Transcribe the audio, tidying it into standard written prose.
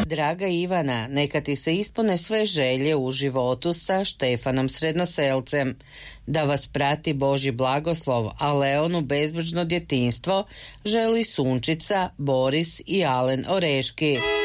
Draga Ivana, neka ti se ispune sve želje u životu sa Štefanom Srednoselcem, da vas prati Božji blagoslov, a Leonu bezbrižno djetinjstvo želi Sunčica, Boris i Alen Oreški.